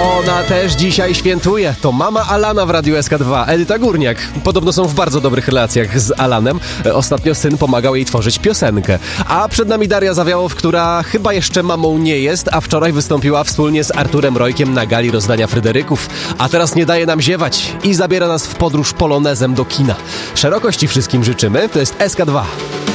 Ona też dzisiaj świętuje. To mama Alana w Radiu SK2, Edyta Górniak. Podobno są w bardzo dobrych relacjach z Alanem. Ostatnio syn pomagał jej tworzyć piosenkę. A przed nami Daria Zawiałow, która chyba jeszcze mamą nie jest, a wczoraj wystąpiła wspólnie z Arturem Rojkiem na gali rozdania Fryderyków. A teraz nie daje nam ziewać i zabiera nas w podróż polonezem do kina. Szerokości wszystkim życzymy. To jest SK2.